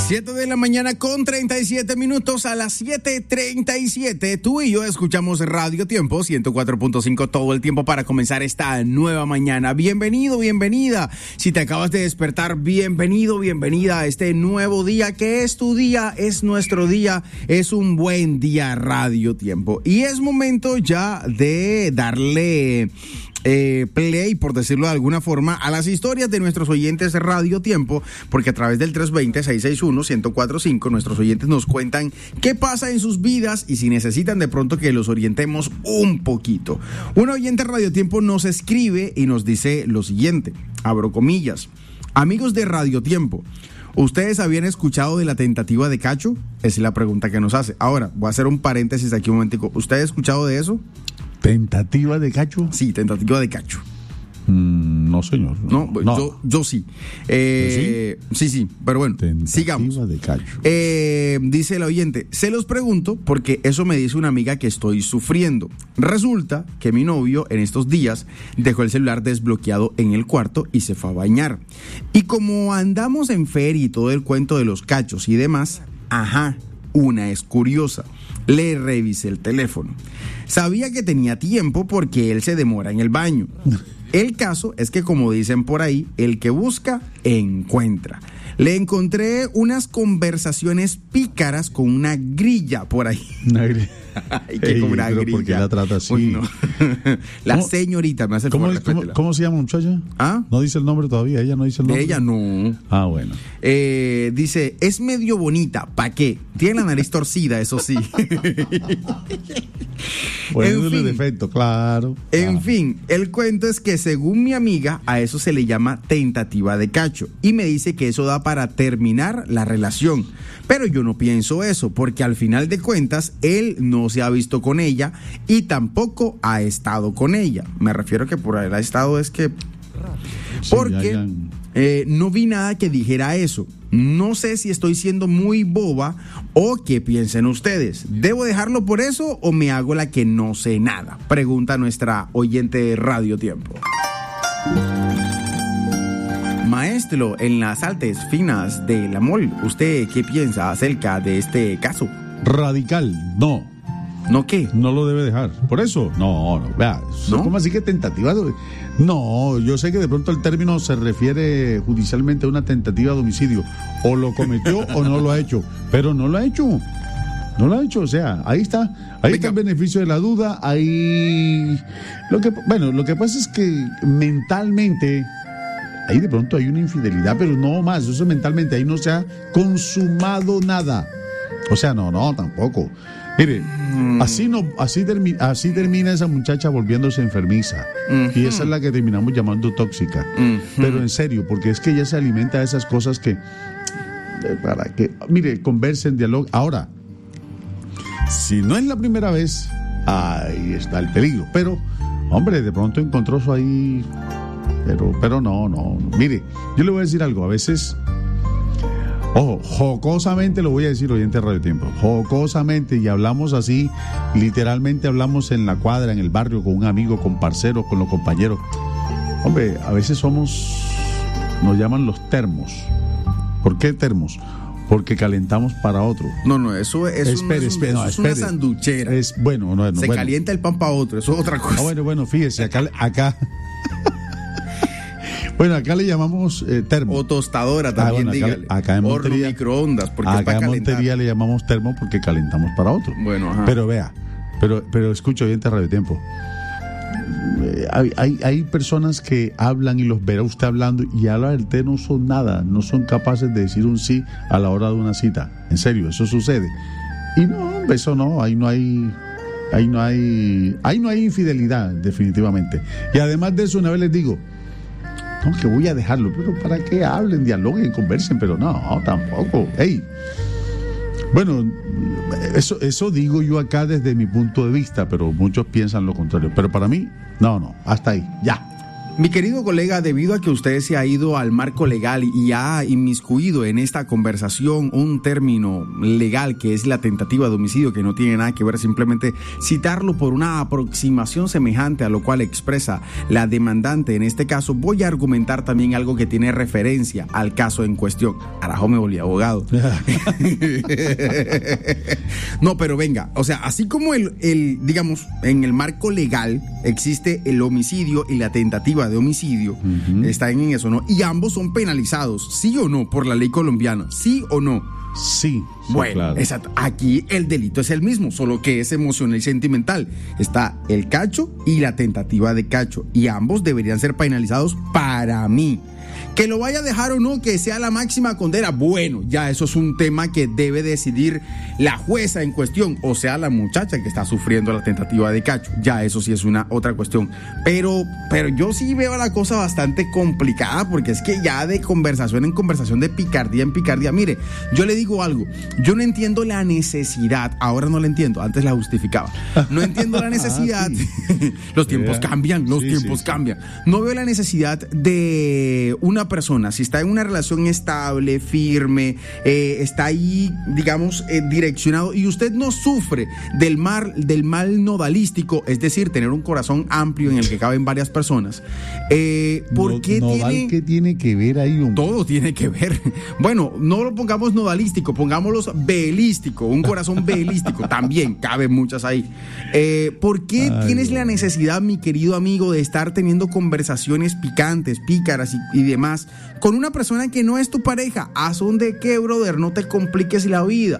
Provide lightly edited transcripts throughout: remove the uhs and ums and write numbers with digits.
7 de la mañana con 37 minutos. A las 7:37 tú y yo escuchamos Radio Tiempo 104.5 todo el tiempo para comenzar esta nueva mañana. Bienvenido, bienvenida. Si te acabas de despertar, bienvenido, bienvenida a este nuevo día que es tu día, es nuestro día, es un buen día Radio Tiempo. Y es momento ya de darle play, por decirlo de alguna forma, a las historias de nuestros oyentes de Radio Tiempo, porque a través del 320-661-1045 nuestros oyentes nos cuentan qué pasa en sus vidas y si necesitan de pronto que los orientemos un poquito. Un oyente de Radio Tiempo nos escribe y nos dice lo siguiente, abro comillas: amigos de Radio Tiempo, ¿ustedes habían escuchado de la tentativa de Cacho? Esa es la pregunta que nos hace. Ahora, voy a hacer un paréntesis aquí un momentico. ¿Usted ha escuchado de eso? ¿Tentativa de Cacho? Sí, tentativa de Cacho. No, señor. No. Yo sí. Sí, pero bueno, tentativa sigamos. De Cacho. Dice el oyente, se los pregunto porque eso me dice una amiga que estoy sufriendo. Resulta que mi novio en estos días dejó el celular desbloqueado en el cuarto y se fue a bañar. Y como andamos en feria y todo el cuento de los cachos y demás, una es curiosa. Le revisé el teléfono. Sabía que tenía tiempo porque él se demora en el baño. El caso es que, como dicen por ahí, el que busca, encuentra. Le encontré unas conversaciones pícaras con una grilla por ahí. Una grilla. Ay, que con una grilla. ¿Por qué la trata así? Uy, no. La señorita me hace el favor. ¿Cómo se llama, muchacha? No dice el nombre todavía, ella no dice el nombre. Ella no. Bueno. Dice, es medio bonita, ¿pa' qué? Tiene la nariz torcida, eso sí. Poniéndole defecto, claro. En fin, el cuento es que según mi amiga, a eso se le llama tentativa de Cacho. Y me dice que eso da para terminar la relación. Pero yo no pienso eso, porque al final de cuentas, él no se ha visto con ella y tampoco ha estado con ella. Me refiero que por haber estado es que... Porque no vi nada que dijera eso. No sé si estoy siendo muy boba o qué piensen ustedes. ¿Debo dejarlo por eso o me hago la que no sé nada? Pregunta nuestra oyente de Radio Tiempo. Maestro, en las artes finas del amor, ¿usted qué piensa acerca de este caso? Radical, no. ¿No qué? No lo debe dejar. Por eso, no. Vea, ¿no? ¿Cómo así que tentativa? No, yo sé que de pronto el término se refiere judicialmente a una tentativa de homicidio. O lo cometió o no lo ha hecho. Pero no lo ha hecho. No lo ha hecho, o sea, ahí está. Ahí está el beneficio de la duda. Ahí... Lo que pasa es que mentalmente... Ahí de pronto hay una infidelidad, pero no más. Eso es mentalmente. Ahí no se ha consumado nada. O sea, no, tampoco. Mire, así termina esa muchacha volviéndose enfermiza. Y esa es la que terminamos llamando tóxica. Pero en serio, porque es que ella se alimenta de esas cosas que... Para que, mire, conversen, dialoguen. Ahora, si no es la primera vez, ahí está el peligro. Pero, hombre, de pronto encontró eso ahí... Pero no. Mire, yo le voy a decir algo. A veces... Ojo, jocosamente lo voy a decir, oyente de Radio Tiempo, jocosamente, y hablamos así, literalmente hablamos en la cuadra, en el barrio, con un amigo, con parceros, con los compañeros. Hombre, a veces nos llaman los termos. ¿Por qué termos? Porque calentamos para otro. No, eso es una sanduchera. Se calienta el pan para otro, eso es otra cosa. Bueno, fíjese, acá Bueno, acá le llamamos termo. O tostadora también, dígale. Acá en Montería. Horno microondas, porque es para calentar. Acá en Montería le llamamos termo porque calentamos para otro. Bueno, Pero vea, pero escucho oyente Radio Tiempo. Hay personas que hablan y los verá usted hablando y a la verdad no son nada, no son capaces de decir un sí a la hora de una cita. En serio, eso sucede. Y no, eso no, ahí no hay infidelidad, definitivamente. Y además de eso, una vez les digo, no, que voy a dejarlo, pero para que hablen, dialoguen, conversen, pero no, tampoco. Bueno, eso digo yo acá desde mi punto de vista, pero muchos piensan lo contrario. Pero para mí, no, hasta ahí, ya. Mi querido colega, debido a que usted se ha ido al marco legal y ha inmiscuido en esta conversación un término legal que es la tentativa de homicidio, que no tiene nada que ver, simplemente citarlo por una aproximación semejante a lo cual expresa la demandante en este caso, voy a argumentar también algo que tiene referencia al caso en cuestión. Arajo, me volví abogado. No, pero venga, o sea, así como digamos, en el marco legal existe el homicidio y la tentativa de homicidio, está en eso, ¿no? Y ambos son penalizados, ¿sí o no? Por la ley colombiana, ¿sí o no? Sí. Bueno, claro. Exacto. Aquí el delito es el mismo, solo que es emocional y sentimental. Está el cacho y la tentativa de cacho, y ambos deberían ser penalizados para mí. Que lo vaya a dejar o no, que sea la máxima condena, bueno, ya eso es un tema que debe decidir la jueza en cuestión, o sea, la muchacha que está sufriendo la tentativa de cacho, ya eso sí es una otra cuestión. Pero yo sí veo la cosa bastante complicada, porque es que ya de conversación en conversación, de picardía en picardía, mire, yo le digo algo, yo no entiendo la necesidad, ahora no la entiendo, antes la justificaba, no entiendo la necesidad, sí. Los tiempos cambian, cambian, no veo la necesidad de una persona, si está en una relación estable, firme, está ahí, digamos, direccionado, y usted no sufre del mal nodalístico, es decir, tener un corazón amplio en el que caben varias personas, ¿por qué tiene? ¿Qué tiene que ver ahí? Todo tiene que ver. Bueno, no lo pongamos nodalístico, pongámoslo belístico, un corazón belístico, también caben muchas ahí. ¿Por qué tienes la necesidad, mi querido amigo, de estar teniendo conversaciones picantes, pícaras y demás con una persona que no es tu pareja? ¿A son de qué, brother? No te compliques la vida.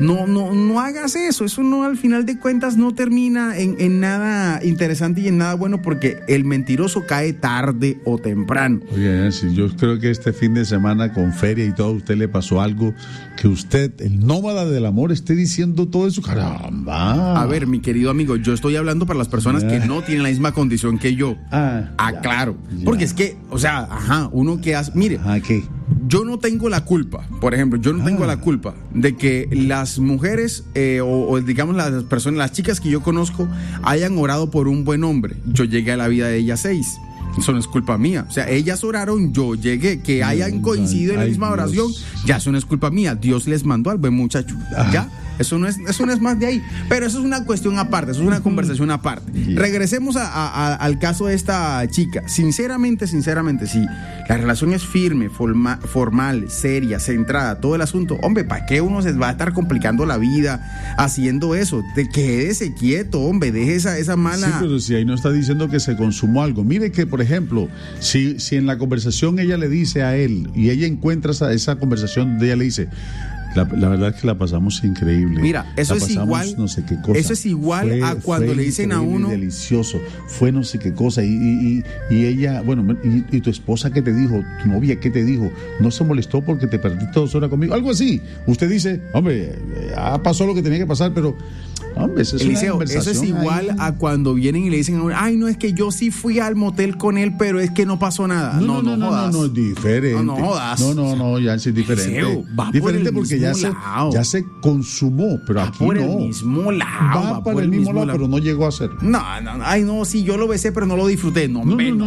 No hagas eso. Eso no, al final de cuentas, no termina en nada interesante y en nada bueno, porque el mentiroso cae tarde o temprano. Oye, Nancy, yo creo que este fin de semana con feria y todo, a usted le pasó algo que usted, el nómada del amor, esté diciendo todo eso. ¡Caramba! A ver, mi querido amigo, yo estoy hablando para las personas que no tienen la misma condición que yo. Claro. Porque es que, o sea, uno que hace... Mire, ¿qué? Yo no tengo la culpa, por ejemplo, tengo la culpa de que las mujeres o digamos las personas, las chicas que yo conozco hayan orado por un buen hombre. Yo llegué a la vida de ellas 6. Eso no es culpa mía. O sea, ellas oraron, yo llegué. Que hayan coincidido en la misma oración, ya eso no es culpa mía. Dios les mandó al buen muchacho. ¿Ya? Eso no es más de ahí. Pero eso es una cuestión aparte, eso es una conversación aparte. Regresemos al caso de esta chica. Sinceramente, si la relación es firme, formal, seria, centrada, todo el asunto, hombre, ¿para qué uno se va a estar complicando la vida haciendo eso? Quédese quieto, hombre, deje esa mala... Sí, pero si ahí no está diciendo que se consumó algo. Mire que, por ejemplo, si en la conversación ella le dice a él, y ella encuentra esa conversación donde ella le dice... La verdad es que la pasamos increíble. Mira, eso es igual. No sé qué cosa. Eso es igual a cuando le dicen a uno. Delicioso. Fue no sé qué cosa. Y ella, bueno, y tu esposa, ¿qué te dijo? Tu novia, ¿qué te dijo? No se molestó porque te perdiste 2 horas conmigo. Algo así. Usted dice, hombre, pasó lo que tenía que pasar, pero. Hombre, eso es Eliseo, una conversación. Eso es igual ahí a cuando vienen y le dicen a uno, ay, no, es que yo sí fui al motel con él, pero es que no pasó nada. No, es diferente. No jodas. No, ya es diferente. Eliseo, diferente porque ya se consumó, pero va aquí por no. El mismo lado. Va por el mismo lado, pero no llegó a ser. No, sí, yo lo besé, pero no lo disfruté. No,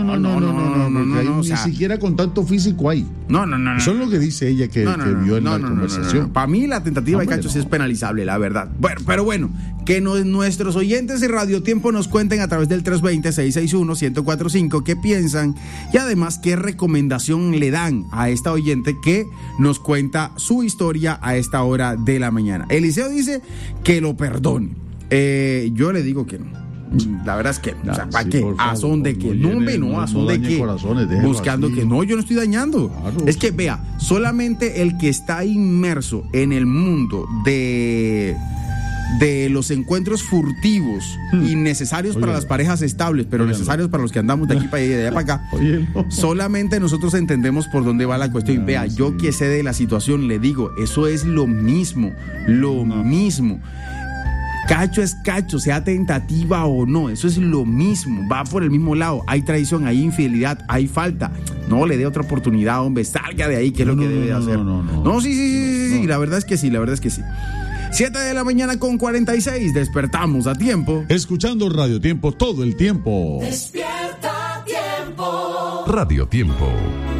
ni siquiera con tanto físico ahí. No. Eso es lo que dice ella que vio en la conversación. Para mí la tentativa de cacho sí es penalizable, la verdad. Bueno, pero bueno, que nuestros oyentes de Radio Tiempo nos cuenten a través del 320-661-1045 qué piensan y además qué recomendación le dan a esta oyente que nos cuenta su historia a esta hora de la mañana. Eliseo dice que lo perdone. Yo le digo que no. La verdad es que, o sea, ¿para qué? ¿A son de qué? No, ¿a son de qué? Buscando que no, yo no estoy dañando. Claro. Es que vea, solamente el que está inmerso en el mundo de los encuentros furtivos innecesarios para las parejas estables, pero necesarios para los que andamos de aquí para allá y de allá para acá. Solamente nosotros entendemos por dónde va la cuestión. Vea, yo que sé de la situación, le digo, eso es lo mismo. Cacho es cacho, sea tentativa o no, eso es lo mismo, va por el mismo lado. Hay traición, hay infidelidad, hay falta. No le dé otra oportunidad, hombre, salga de ahí, que es lo que debe de hacer. No, sí, la verdad es que sí. 7:46 a.m, despertamos a tiempo. Escuchando Radio Tiempo todo el tiempo. Despierta a tiempo. Radio Tiempo.